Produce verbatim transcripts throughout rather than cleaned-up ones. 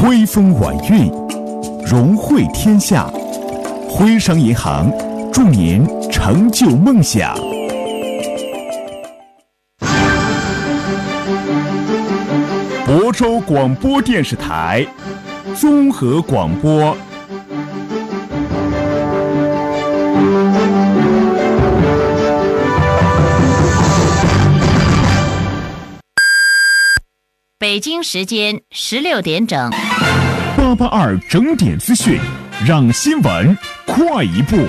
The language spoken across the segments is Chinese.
推风挽运，融汇天下。徽商银行祝您成就梦想。亳州广播电视台综合广播。 北京时间十六点整， 八八二整点资讯，让新闻快一步。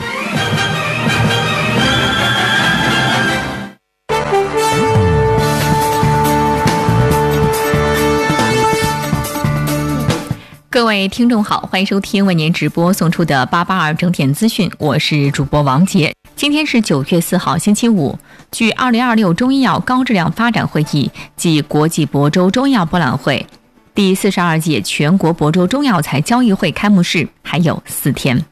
各位听众好，欢迎收听为您直播送出的八八二整点资讯，我是主播王杰。今天是九月四号星期五，据二零二六中医药高质量发展会议暨国际亳州中医药博览会第四十二届全国亳州中药材交易会开幕式还有四天。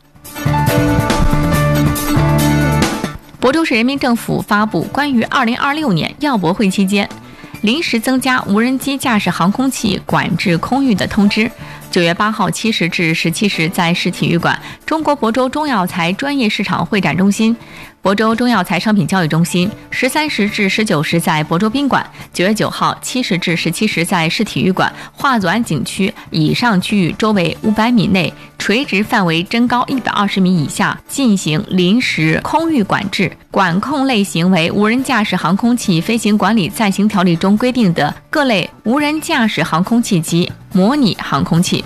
亳州市人民政府发布关于二零二六年药博会期间临时增加无人机驾驶航空器管制空域的通知。九月八号七时至十七时，在市体育馆、中国亳州中药材专业市场会展中心、亳州中药材商品交易中心；十三时至十九时在亳州宾馆；九月九号七时至十七时在市体育馆华左岸景区以上区域周围五百米内垂直范围增高一百二十米以下进行临时空域管制，管控类型为无人驾驶航空器飞行管理暂行条例中规定的各类无人驾驶航空器及模拟航空器。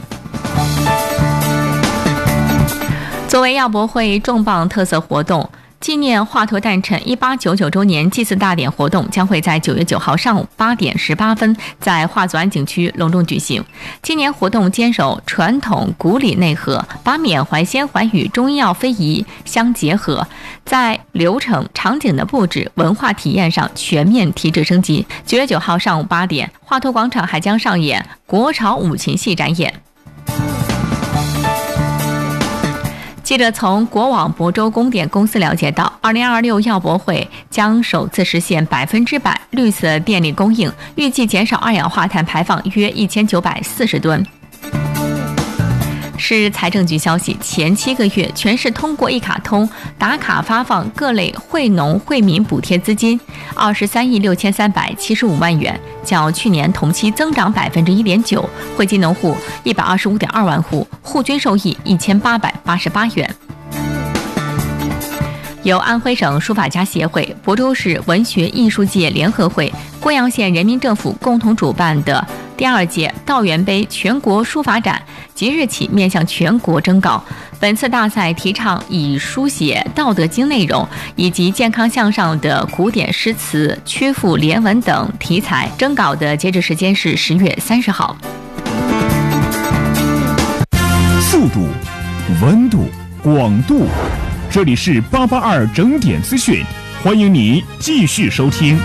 作为药博会重磅特色活动，纪念华佗诞辰一八九九周年祭祀大典活动将会在九月九号上午八点十八分在华左岸景区隆重举行。今年活动坚守传统古礼内核，把缅怀先怀与中医药非遗相结合，在流程、场景的布置、文化体验上全面提质升级。九月九号上午八点，华佗广场还将上演国潮五禽戏展演。记者从国网亳州供电公司了解到，二零二六药博会将首次实现百分之百绿色电力供应，预计减少二氧化碳排放约一千九百四十吨。市财政局消息，前七个月全市通过一卡通打卡发放各类惠农惠民补贴资金二十三亿六千三百七十五万元，较去年同期增长百分之一点九，惠及农户一百二十五点二万户，户均受益一千八百八十八元。由安徽省书法家协会、亳州市文学艺术界联合会、贵阳县人民政府共同主办的第二届道元杯全国书法展即日起面向全国征稿。本次大赛提倡以书写《道德经》内容以及健康向上的古典诗词、曲赋联文等题材，征稿的截止时间是十月三十号。 速度、温度、广度，这里是八八二整点资讯，欢迎你继续收听。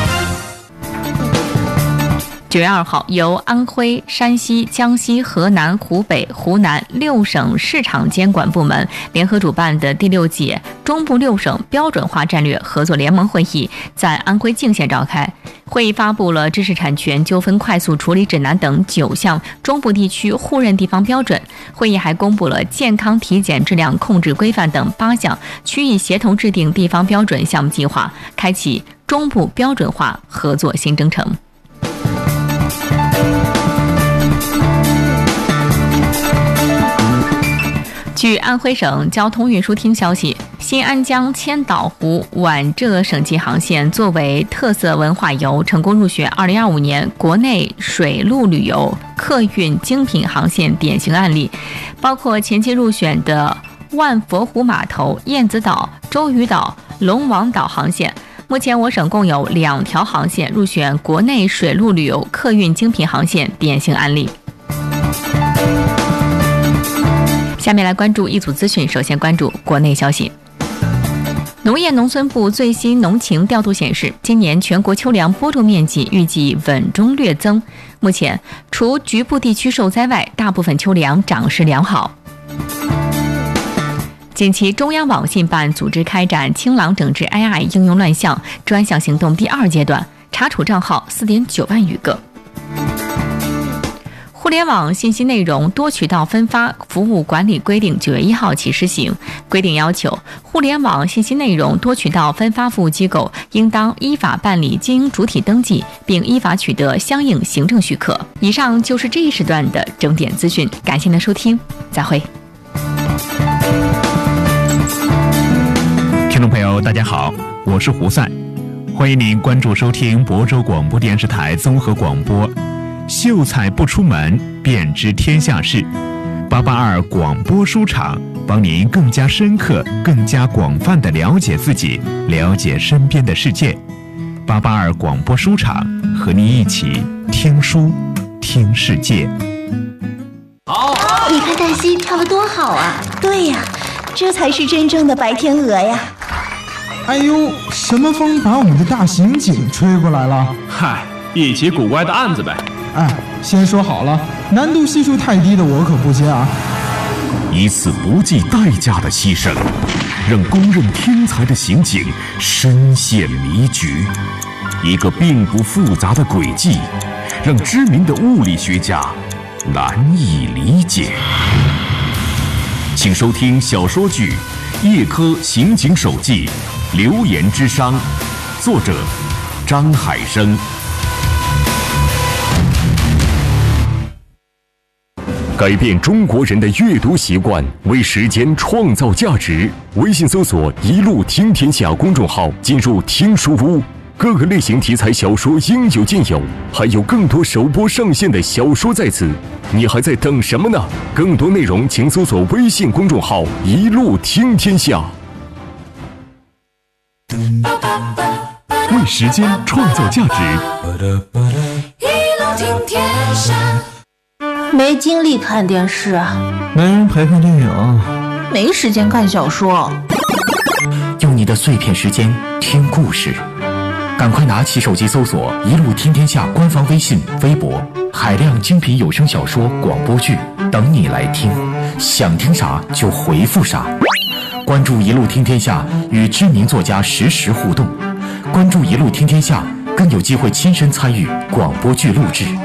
九月二号，由安徽、山西、江西、河南、湖北、湖南六省市场监管部门联合主办的第六届中部六省标准化战略合作联盟会议在安徽泾县召开。会议发布了知识产权纠纷快速处理指南等九项中部地区互认地方标准。会议还公布了健康体检质量控制规范等八项区域协同制定地方标准项目计划，开启中部标准化合作新征程。据安徽省交通运输厅消息，新安江千岛湖皖浙省际航线作为特色文化游，成功入选二零二五年国内水陆旅游客运精品航线典型案例，包括前期入选的万佛湖码头、燕子岛、周屿岛、龙王岛航线。目前我省共有两条航线入选国内水陆旅游客运精品航线典型案例。下面来关注一组资讯，首先关注国内消息。农业农村部最新农情调度显示，今年全国秋粮播种面积预计稳中略增。目前，除局部地区受灾外，大部分秋粮长势良好。近期，中央网信办组织开展清朗整治 A I 应用乱象专项行动第二阶段，查处账号 四点九万余个。 互联网信息内容多渠道分发服务管理规定九月一号起施行。规定要求，互联网信息内容多渠道分发服务机构应当依法办理经营主体登记，并依法取得相应行政许可。以上就是这一时段的整点资讯，感谢您的收听，再会。 听众朋友，大家好，我是胡赛，欢迎您关注收听亳州广播电视台综合广播。秀才不出门，便知天下事。八八二广播书场，帮您更加深刻、更加广泛地了解自己，了解身边的世界。八八二广播书场，和您一起听书，听世界。 好，你看黛西跳得多好啊！ 对呀，这才是真正的白天鹅呀！ 哎呦，什么风把我们的大刑警吹过来了？ 嗨，一起古怪的案子呗。 哎，先说好了，难度系数太低的我可不接啊！ 一次不计代价的牺牲，让公认天才的刑警深陷迷局；一个并不复杂的轨迹，让知名的物理学家难以理解。请收听小说剧《叶科刑警手记》，流言之殇，作者张海生。改变中国人的阅读习惯，为时间创造价值。微信搜索“一路听天下”公众号，进入听书屋，各个类型题材小说应有尽有，还有更多首播上线的小说在此。你还在等什么呢？更多内容请搜索微信公众号“一路听天下”。为时间创造价值， 一路听天下。 没精力看电视， 没人陪看电影， 没时间看小说。 用你的碎片时间听故事，赶快拿起手机搜索“一路听天下”官方微信、微博，海量精品有声小说、广播剧等你来听，想听啥就回复啥。关注“一路听天下”，与知名作家实时互动。关注“一路听天下”，更有机会亲身参与广播剧录制。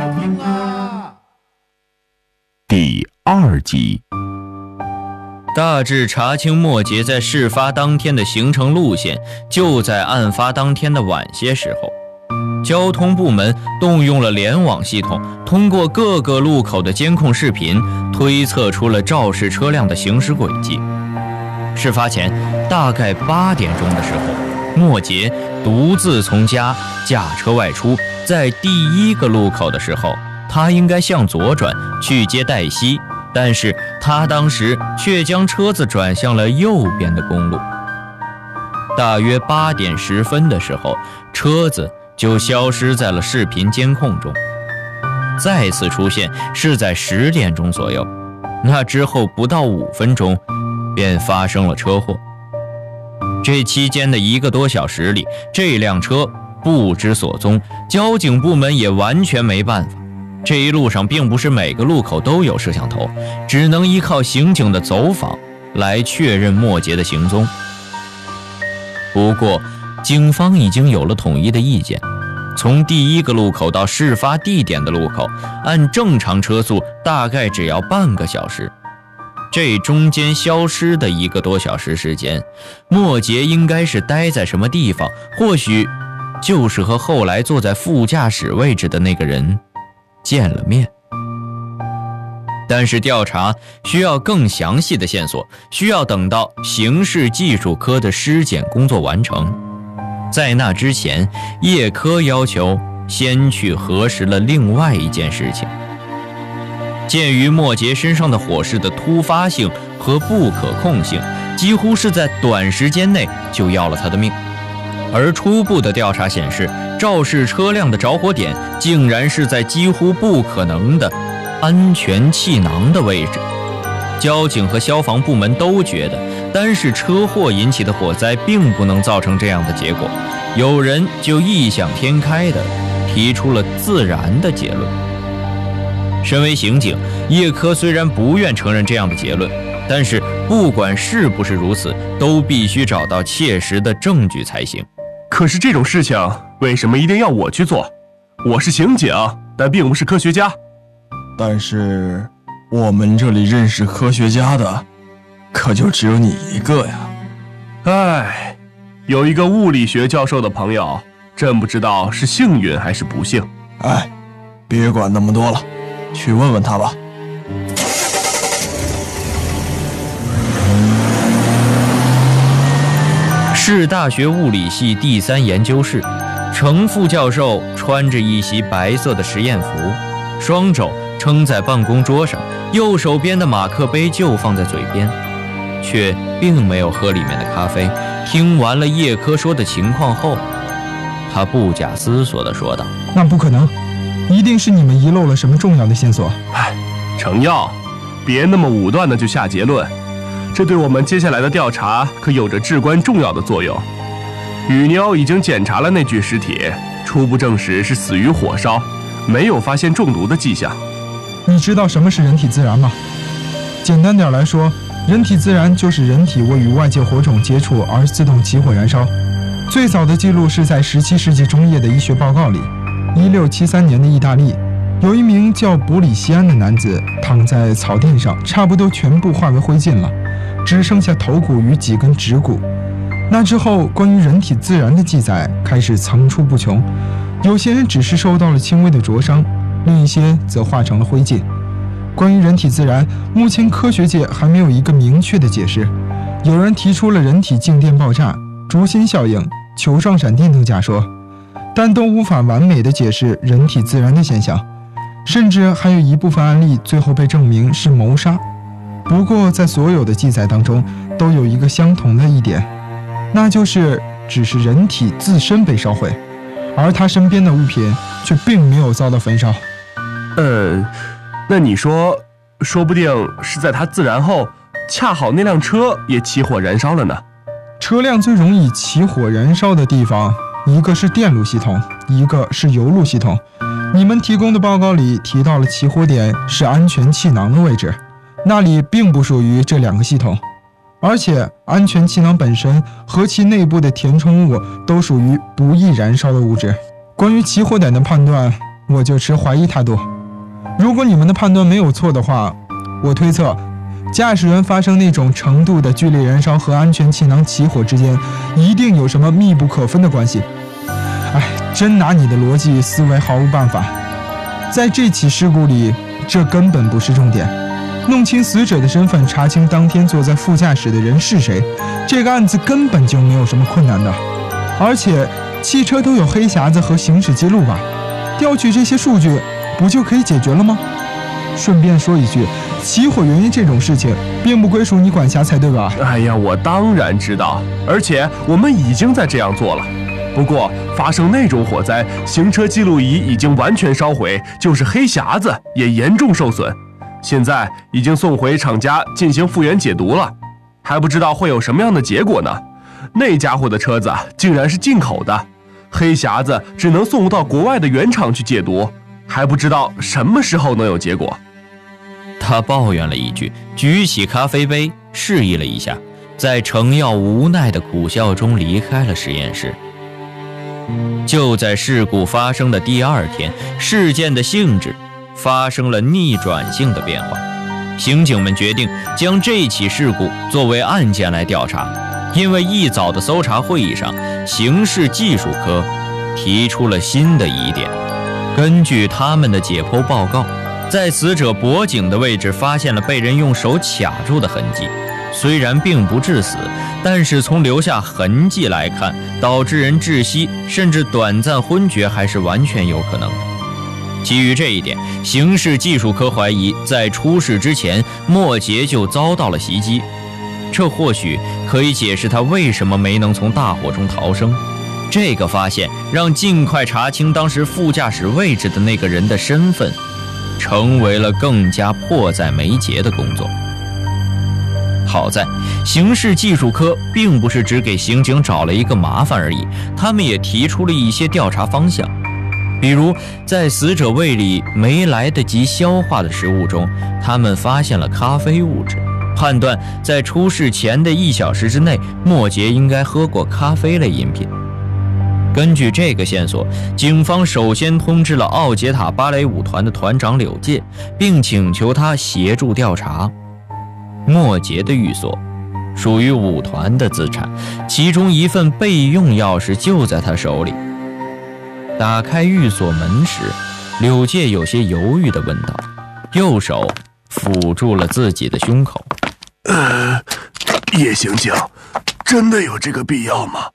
第二集， 大致查清末杰在事发当天的行程路线，就在案发当天的晚些时候。交通部门动用了联网系统，通过各个路口的监控视频，推测出了肇事车辆的行驶轨迹。事发前大概八点钟的时候，末杰独自从家驾车外出，在第一个路口的时候，他应该向左转去接黛西，但是他当时却将车子转向了右边的公路。大约八点十分的时候，车子就消失在了视频监控中。再次出现是在十点钟左右，那之后不到五分钟便发生了车祸。这期间的一个多小时里，这辆车不知所踪，交警部门也完全没办法。这一路上并不是每个路口都有摄像头，只能依靠刑警的走访来确认末杰的行踪。不过警方已经有了统一的意见，从第一个路口到事发地点的路口，按正常车速大概只要半个小时。这中间消失的一个多小时时间，末杰应该是待在什么地方，或许就是和后来坐在副驾驶位置的那个人见了面。但是调查需要更详细的线索，需要等到刑事技术科的尸检工作完成。在那之前，叶科要求先去核实了另外一件事情。鉴于末杰身上的火势的突发性和不可控性，几乎是在短时间内就要了他的命。而初步的调查显示，肇事车辆的着火点竟然是在几乎不可能的安全气囊的位置。交警和消防部门都觉得，单是车祸引起的火灾并不能造成这样的结果，有人就异想天开地提出了自燃的结论。身为刑警，叶科虽然不愿承认这样的结论，但是不管是不是如此，都必须找到切实的证据才行。 可是这种事情为什么一定要我去做？我是刑警，但并不是科学家。 但是我们这里认识科学家的可就只有你一个呀。 唉，有一个物理学教授的朋友，真不知道是幸运还是不幸。 哎，别管那么多了，去问问他吧。 市大学物理系第三研究室，程副教授穿着一袭白色的实验服，双手撑在办公桌上，右手边的马克杯就放在嘴边，却并没有喝里面的咖啡。听完了叶科说的情况后，他不假思索地说道： 那不可能，一定是你们遗漏了什么重要的线索。 唉，程耀，别那么武断的就下结论，这对我们接下来的调查可有着至关重要的作用。雨妞已经检查了那具尸体，初步证实是死于火烧，没有发现中毒的迹象。 你知道什么是人体自燃吗？简单点来说，人体自燃就是人体未与外界火种接触而自动起火燃烧。最早的记录是在十七世纪中叶的医学报告里。一六七三年的意大利，有一名叫布里西安的男子躺在草地上，差不多全部化为灰烬了，只剩下头骨与几根指骨。那之后，关于人体自燃的记载开始层出不穷，有些人只是受到了轻微的灼伤，另一些则化成了灰烬。关于人体自燃，目前科学界还没有一个明确的解释。有人提出了人体静电爆炸、烛心效应、球状闪电等假说，但都无法完美的解释人体自燃的现象，甚至还有一部分案例最后被证明是谋杀。不过在所有的记载当中，都有一个相同的一点，那就是只是人体自身被烧毁，而他身边的物品却并没有遭到焚烧。 嗯，那你说，说不定是在他自燃后，恰好那辆车也起火燃烧了呢？ 车辆最容易起火燃烧的地方，一个是电路系统，一个是油路系统。你们提供的报告里提到了起火点是安全气囊的位置，那里并不属于这两个系统。而且安全气囊本身和其内部的填充物都属于不易燃烧的物质。关于起火点的判断，我就持怀疑态度。如果你们的判断没有错的话，我推测驾驶员发生那种程度的剧烈燃烧和安全气囊起火之间一定有什么密不可分的关系。哎，真拿你的逻辑思维毫无办法。在这起事故里，这根本不是重点。弄清死者的身份，查清当天坐在副驾驶的人是谁，这个案子根本就没有什么困难的。而且汽车都有黑匣子和行驶记录吧，调取这些数据不就可以解决了吗？顺便说一句，起火原因这种事情并不归属你管辖才对吧？ 哎呀，我当然知道，而且我们已经在这样做了。不过发生那种火灾，行车记录仪已经完全烧毁，就是黑匣子也严重受损，现在已经送回厂家进行复原解毒了，还不知道会有什么样的结果呢。那家伙的车子竟然是进口的，黑匣子只能送到国外的原厂去解毒，还不知道什么时候能有结果。 他抱怨了一句，举起咖啡杯示意了一下，在程耀无奈的苦笑中离开了实验室。就在事故发生的第二天，事件的性质发生了逆转性的变化。刑警们决定将这起事故作为案件来调查，因为一早的搜查会议上，刑事技术科提出了新的疑点。根据他们的解剖报告，在死者脖颈的位置发现了被人用手卡住的痕迹，虽然并不致死，但是从留下痕迹来看，导致人窒息甚至短暂昏厥还是完全有可能的。基于这一点，刑事技术科怀疑在出事之前，莫杰就遭到了袭击，这或许可以解释他为什么没能从大火中逃生。这个发现让尽快查清当时副驾驶位置的那个人的身份成为了更加迫在眉睫的工作。好在刑事技术科并不是只给刑警找了一个麻烦而已，他们也提出了一些调查方向。比如在死者胃里没来得及消化的食物中，他们发现了咖啡物质，判断在出事前的一小时之内，莫杰应该喝过咖啡类饮品。 根据这个线索，警方首先通知了奥杰塔芭蕾舞团的团长柳介，并请求他协助调查。莫杰的寓所属于舞团的资产，其中一份备用钥匙就在他手里。打开寓所门时，柳介有些犹豫地问道，右手抚住了自己的胸口。 呃，叶刑警，真的有这个必要吗？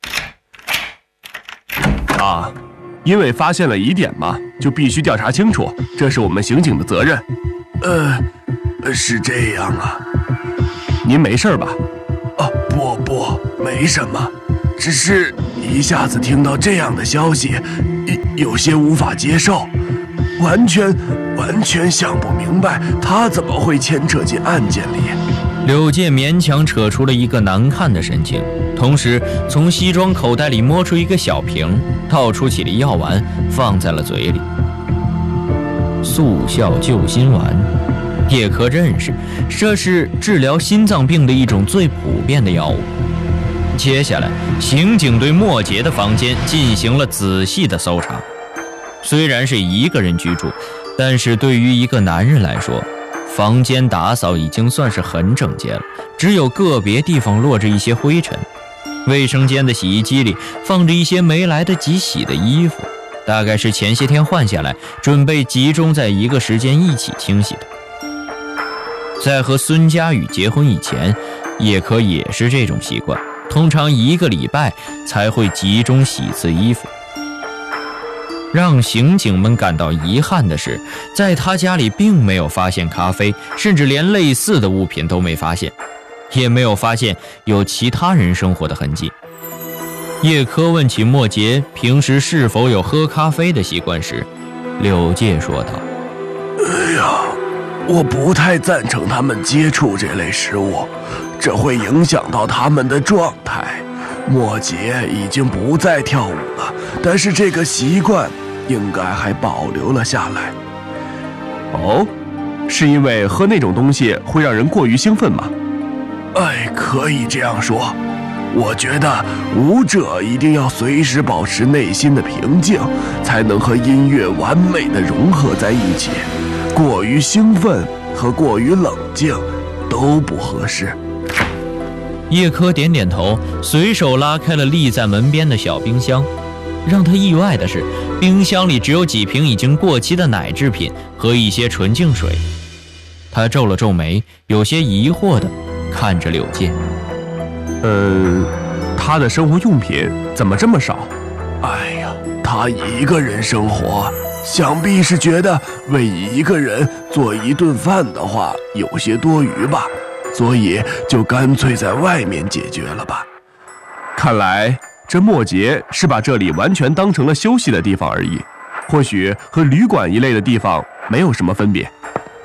啊，因为发现了疑点嘛，就必须调查清楚，这是我们刑警的责任。呃，是这样啊。您没事吧？啊，不不，没什么，只是一下子听到这样的消息，有些无法接受，完全完全想不明白他怎么会牵扯进案件里。 柳介勉强扯出了一个难看的神情，同时从西装口袋里摸出一个小瓶，倒出几粒药丸放在了嘴里。速效救心丸，叶科认识，这是治疗心脏病的一种最普遍的药物。接下来，刑警对莫杰的房间进行了仔细的搜查。虽然是一个人居住，但是对于一个男人来说，房间打扫已经算是很整洁了，只有个别地方落着一些灰尘。卫生间的洗衣机里放着一些没来得及洗的衣服，大概是前些天换下来，准备集中在一个时间一起清洗的。在和孙佳宇结婚以前，叶科也是这种习惯，通常一个礼拜才会集中洗次衣服。让刑警们感到遗憾的是，在他家里并没有发现咖啡，甚至连类似的物品都没发现，也没有发现有其他人生活的痕迹。叶科问起莫杰平时是否有喝咖啡的习惯时，柳介说道： 哎呀，我不太赞成他们接触这类食物，这会影响到他们的状态。莫杰已经不再跳舞了，但是这个习惯应该还保留了下来。 哦，是因为喝那种东西会让人过于兴奋吗？ 哎，可以这样说。我觉得舞者一定要随时保持内心的平静，才能和音乐完美的融合在一起。过于兴奋和过于冷静都不合适。 叶科点点头，随手拉开了立在门边的小冰箱。让他意外的是，冰箱里只有几瓶已经过期的奶制品和一些纯净水。他皱了皱眉，有些疑惑地看着柳介。 呃，他的生活用品怎么这么少？ 哎呀，他一个人生活，想必是觉得为一个人做一顿饭的话有些多余吧，所以就干脆在外面解决了吧。 看来这莫杰是把这里完全当成了休息的地方而已，或许和旅馆一类的地方没有什么分别。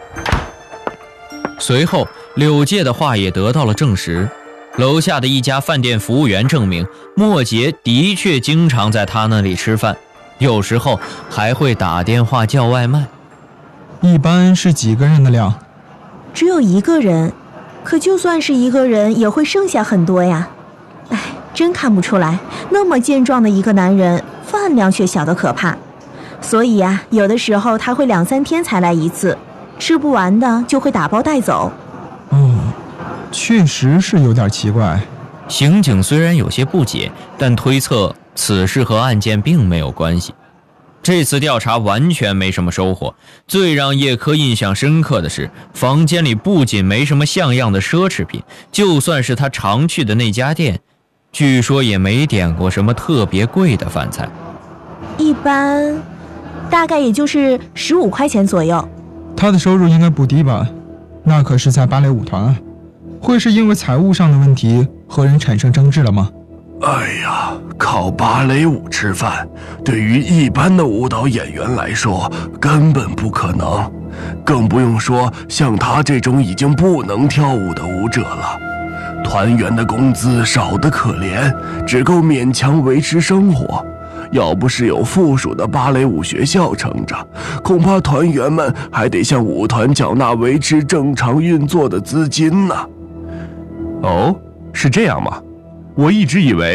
随后，柳介的话也得到了证实。楼下的一家饭店服务员证明，莫杰的确经常在他那里吃饭，有时候还会打电话叫外卖。 一般是几个人的量？ 只有一个人，可就算是一个人也会剩下很多呀。哎，真看不出来，那么健壮的一个男人，饭量却小得可怕。所以啊，有的时候他会两三天才来一次，吃不完的就会打包带走。 哦，确实是有点奇怪。 刑警虽然有些不解，但推测此事和案件并没有关系。这次调查完全没什么收获，最让叶科印象深刻的是，房间里不仅没什么像样的奢侈品，就算是他常去的那家店，据说也没点过什么特别贵的饭菜。 一般大概也就是十五块钱左右。 他的收入应该不低吧？那可是在芭蕾舞团啊，会是因为财务上的问题和人产生争执了吗？ 哎呀，靠芭蕾舞吃饭，对于一般的舞蹈演员来说根本不可能，更不用说像他这种已经不能跳舞的舞者了。团员的工资少得可怜，只够勉强维持生活。要不是有附属的芭蕾舞学校撑着，恐怕团员们还得向舞团缴纳维持正常运作的资金呢。 哦，是这样吗？我一直以为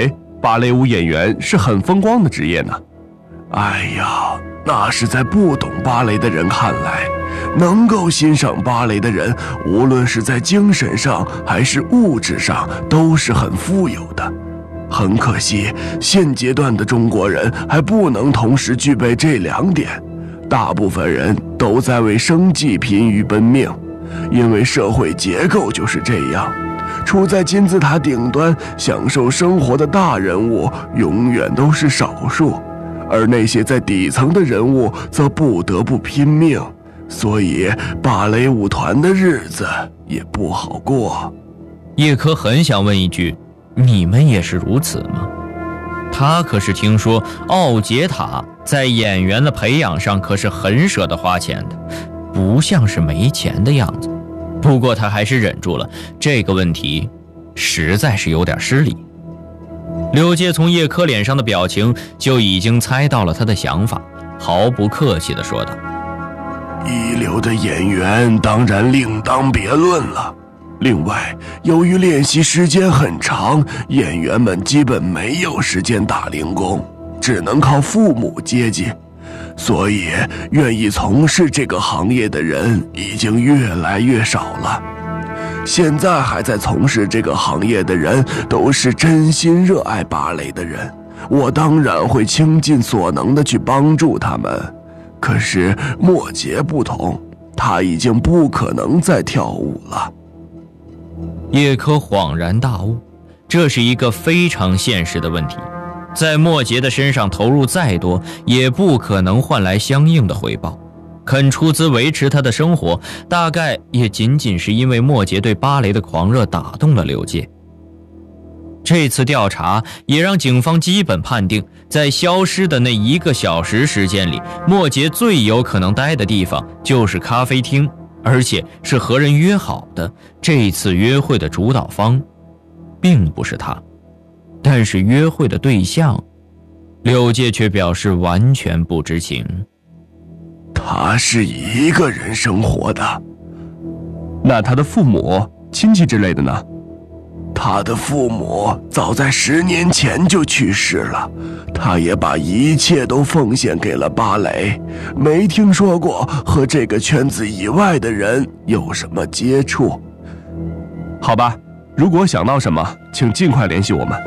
芭蕾舞演员是很风光的职业呢。 哎呀，那是在不懂芭蕾的人看来，能够欣赏芭蕾的人，无论是在精神上还是物质上，都是很富有的。很可惜，现阶段的中国人还不能同时具备这两点。大部分人都在为生计疲于奔命，因为社会结构就是这样。处在金字塔顶端享受生活的大人物永远都是少数，而那些在底层的人物则不得不拼命，所以芭蕾舞团的日子也不好过。 叶柯很想问一句，你们也是如此吗？他可是听说奥杰塔在演员的培养上可是很舍得花钱的，不像是没钱的样子。不过他还是忍住了，这个问题实在是有点失礼。柳介从叶柯脸上的表情就已经猜到了他的想法，毫不客气地说道： 一流的演员当然另当别论了。另外，由于练习时间很长，演员们基本没有时间打零工，只能靠父母接济。所以，愿意从事这个行业的人已经越来越少了。现在还在从事这个行业的人，都是真心热爱芭蕾的人。我当然会倾尽所能的去帮助他们。可是莫杰不同，他已经不可能再跳舞了。 叶柯恍然大悟，这是一个非常现实的问题。在莫杰的身上投入再多，也不可能换来相应的回报。肯出资维持他的生活，大概也仅仅是因为莫杰对芭蕾的狂热打动了柳介。这次调查也让警方基本判定，在消失的那一个小时时间里，莫杰最有可能待的地方就是咖啡厅，而且是和人约好的。这次约会的主导方并不是他，但是约会的对象，柳介却表示完全不知情。 他是一个人生活的。 那他的父母、亲戚之类的呢？ 他的父母早在十年前就去世了，他也把一切都奉献给了芭蕾，没听说过和这个圈子以外的人有什么接触。 好吧，如果想到什么，请尽快联系我们。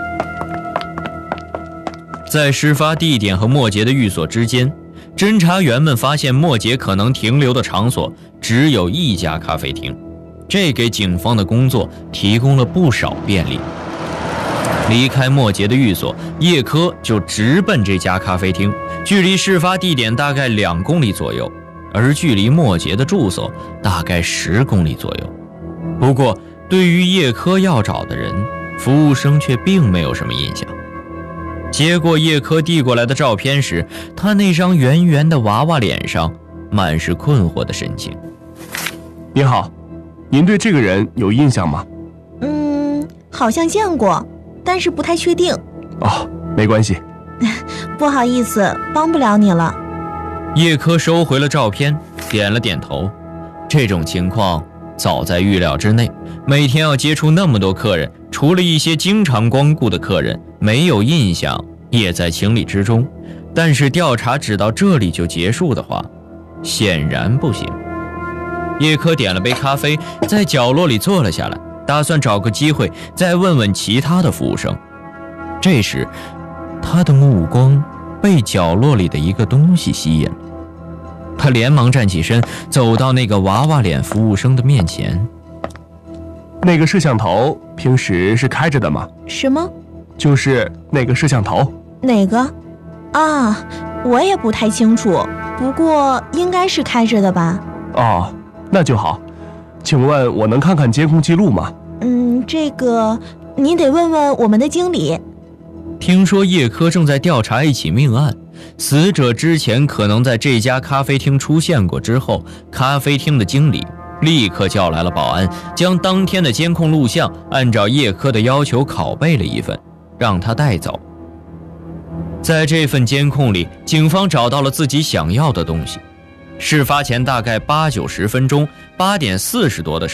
在事发地点和莫杰的寓所之间，侦查员们发现莫杰可能停留的场所只有一家咖啡厅，这给警方的工作提供了不少便利。离开莫杰的寓所，叶柯就直奔这家咖啡厅，距离事发地点大概两公里左右，而距离莫杰的住所大概十公里左右。不过对于叶柯要找的人，服务生却并没有什么印象。接过叶柯递过来的照片时，他那张圆圆的娃娃脸上满是困惑的神情。 您好，您对这个人有印象吗？ 嗯，好像见过，但是不太确定。 哦，没关系。 不好意思，帮不了你了。 叶柯收回了照片，点了点头。这种情况早在预料之内，每天要接触那么多客人，除了一些经常光顾的客人没有印象也在情理之中，但是调查只到这里就结束的话，显然不行。叶柯点了杯咖啡，在角落里坐了下来，打算找个机会再问问其他的服务生。这时他的目光被角落里的一个东西吸引了，他连忙站起身，走到那个娃娃脸服务生的面前。 那个摄像头平时是开着的吗？ 什么？ 就是那个摄像头。 哪个？啊，我也不太清楚，不过应该是开着的吧。 哦，那就好。请问我能看看监控记录吗？ 嗯，这个你得问问我们的经理。 听说叶柯正在调查一起命案，死者之前可能在这家咖啡厅出现过之后，咖啡厅的经理立刻叫来了保安，将当天的监控录像按照叶柯的要求拷贝了一份，让他带走。在这份监控里，警方找到了自己想要的东西。事发前大概八九十分钟，八点四十多的时候，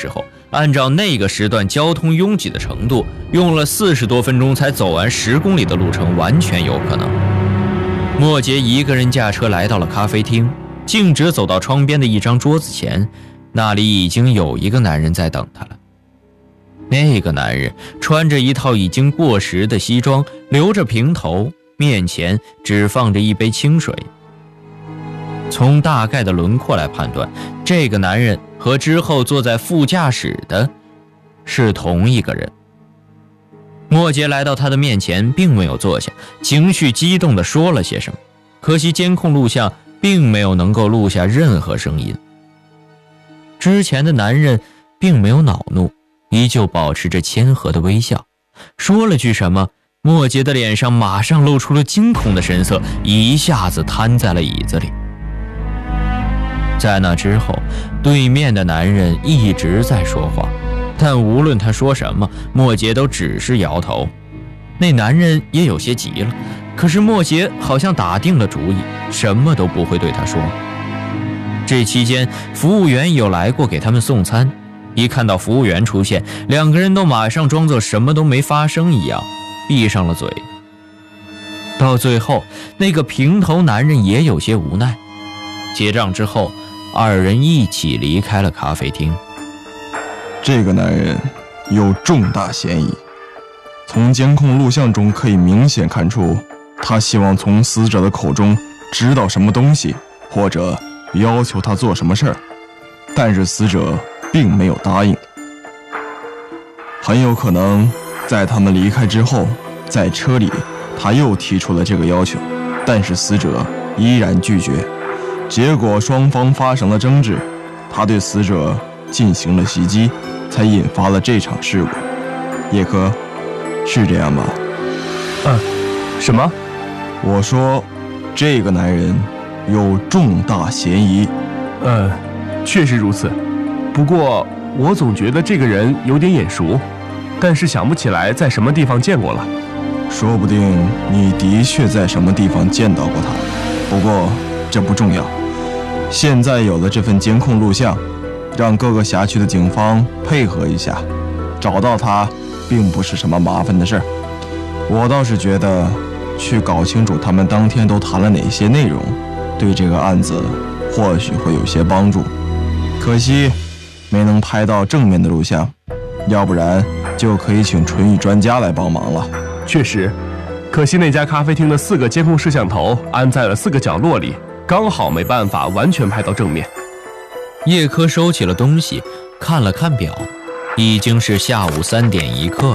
按照那个时段交通拥挤的程度，用了四十多分钟才走完十公里的路程，完全有可能。莫杰一个人驾车来到了咖啡厅，径直走到窗边的一张桌子前，那里已经有一个男人在等他了。那个男人穿着一套已经过时的西装，留着平头，面前只放着一杯清水。从大概的轮廓来判断，这个男人和之后坐在副驾驶的是同一个人。莫杰来到他的面前，并没有坐下，情绪激动地说了些什么，可惜监控录像并没有能够录下任何声音。之前的男人并没有恼怒，依旧保持着谦和的微笑，说了句什么，莫杰的脸上马上露出了惊恐的神色，一下子瘫在了椅子里。在那之后，对面的男人一直在说话，但无论他说什么，莫杰都只是摇头。那男人也有些急了，可是莫杰好像打定了主意，什么都不会对他说。这期间，服务员有来过给他们送餐，一看到服务员出现，两个人都马上装作什么都没发生一样，闭上了嘴。到最后，那个平头男人也有些无奈。结账之后，二人一起离开了咖啡厅。 这个男人有重大嫌疑，从监控录像中可以明显看出，他希望从死者的口中知道什么东西，或者要求他做什么事儿，但是死者并没有答应。很有可能在他们离开之后，在车里他又提出了这个要求，但是死者依然拒绝，结果双方发生了争执，他对死者进行了袭击，才引发了这场事故。叶科，是这样吧？ 嗯，什么？ 我说这个男人有重大嫌疑。 呃，确实如此，不过我总觉得这个人有点眼熟，但是想不起来在什么地方见过了。 说不定你的确在什么地方见到过他，不过这不重要。现在有了这份监控录像，让各个辖区的警方配合一下，找到他并不是什么麻烦的事儿。我倒是觉得去搞清楚他们当天都谈了哪些内容，对这个案子或许会有些帮助。可惜没能拍到正面的录像，要不然就可以请纯语专家来帮忙了。 确实，可惜那家咖啡厅的四个监控摄像头安在了四个角落里，刚好没办法完全拍到正面。 叶科收起了东西，看了看表，已经是下午三点一刻了。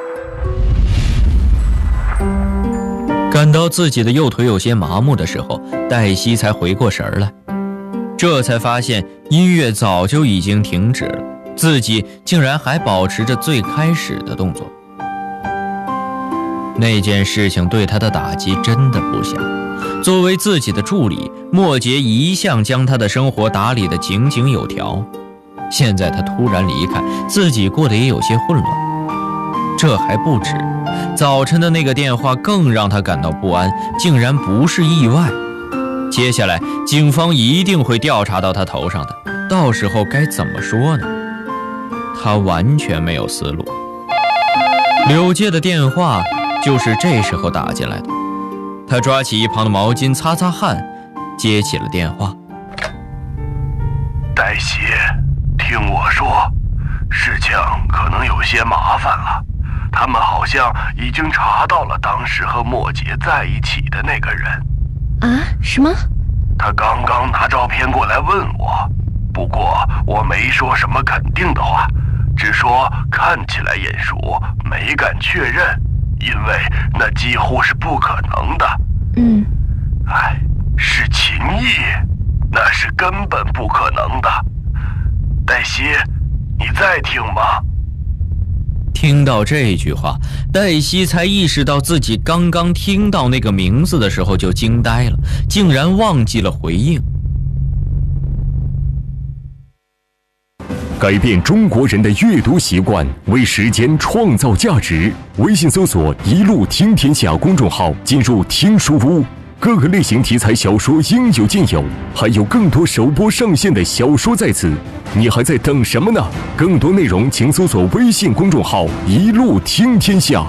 感到自己的右腿有些麻木的时候，黛西才回过神来，这才发现音乐早就已经停止了，自己竟然还保持着最开始的动作。那件事情对他的打击真的不小。作为自己的助理，莫杰一向将他的生活打理得井井有条，现在他突然离开，自己过得也有些混乱。这还不止，早晨的那个电话更让他感到不安，竟然不是意外。接下来警方一定会调查到他头上的，到时候该怎么说呢？他完全没有思路。柳介的电话就是这时候打进来的，他抓起一旁的毛巾擦擦汗，接起了电话。 黛西，听我说，事情可能有些麻烦了。他们好像已经查到了当时和莫杰在一起的那个人。 啊？什么？ 他刚刚拿照片过来问我，不过我没说什么肯定的话，只说看起来眼熟，没敢确认，因为那几乎是不可能的。 嗯， 哎，是情谊，那是根本不可能的。黛西，你在听吗？ 听到这句话，黛西才意识到自己刚刚听到那个名字的时候就惊呆了，竟然忘记了回应。 改变中国人的阅读习惯，为时间创造价值。微信搜索“一路听天下”公众号，进入听书屋， 各个类型题材小说应有尽有，还有更多首播上线的小说在此，你还在等什么呢？更多内容请搜索微信公众号“一路听天下”。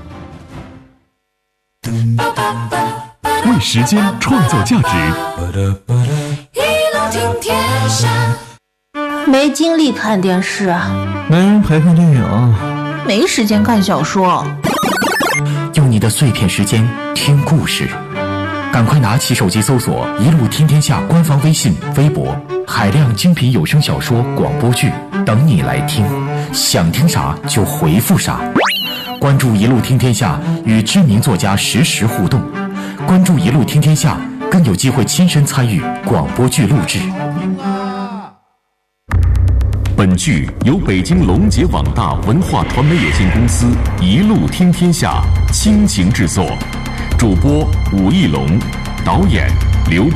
为时间创造价值， 一路听天下。 没精力看电视， 没人陪看电影， 没时间看小说。 用你的碎片时间听故事，赶快拿起手机搜索“一路听天下”官方微信、微博，海量精品有声小说、广播剧等你来听，想听啥就回复啥。关注“一路听天下”，与知名作家实时互动。关注“一路听天下”，更有机会亲身参与广播剧录制。 本剧由北京龙杰网大文化传媒有限公司一路听天下倾情制作，主播武义龙，导演刘。